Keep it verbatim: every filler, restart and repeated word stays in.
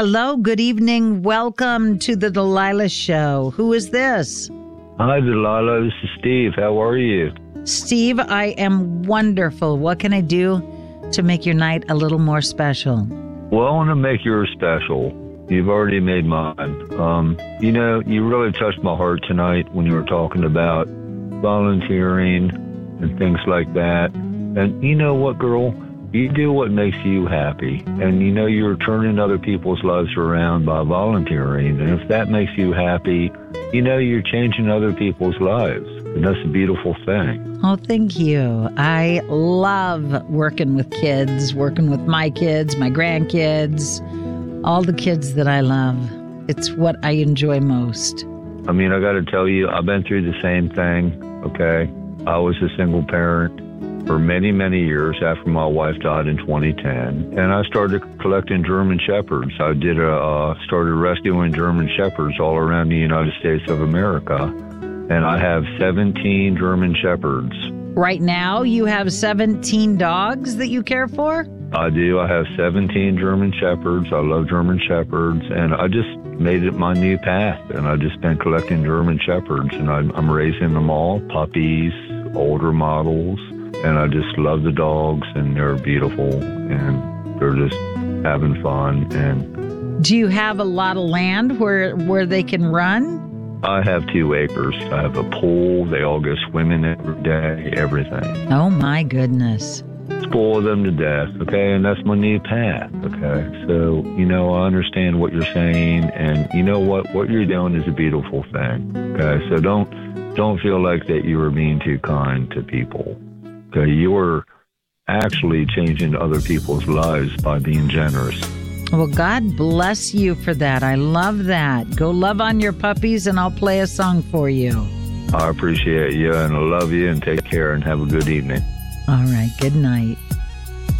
Hello, good evening. Welcome to the Delilah Show. Who is this? Hi, Delilah. This is Steve. How are you? Steve, I am wonderful. What can I do to make your night a little more special? Well, I want to make yours special. You've already made mine. Um, you know, you really touched my heart tonight when you were talking about volunteering and things like that. And you know what, girl? You do what makes you happy. And you know you're turning other people's lives around by volunteering. And if that makes you happy, you know you're changing other people's lives. And that's a beautiful thing. Oh, thank you. I love working with kids, working with my kids, my grandkids, all the kids that I love. It's what I enjoy most. I mean, I got to tell you, I've been through the same thing, okay? I was a single parent for many, many years after my wife died in twenty ten. And I started collecting German Shepherds. I did a, uh, started rescuing German Shepherds all around the United States of America. And I have seventeen German Shepherds. Right now, you have seventeen dogs that you care for? I do. I have seventeen German Shepherds. I love German Shepherds. And I just made it my new path. And I've just been collecting German Shepherds. And I'm, I'm raising them all, puppies, older models. And I just love the dogs. And they're beautiful. And they're just having fun. And do you have a lot of land where where they can run? I have two acres. I have a pool. They all go swimming every day, everything. Oh, my goodness. Spoil them to death, okay? And that's my new path, okay? So, you know, I understand what you're saying. And you know what? What you're doing is a beautiful thing, okay? So don't don't feel like that you are being too kind to people, okay? You're actually changing other people's lives by being generous. Well, God bless you for that. I love that. Go love on your puppies, and I'll play a song for you. I appreciate you, and I love you, and take care, and have a good evening. All right. Good night.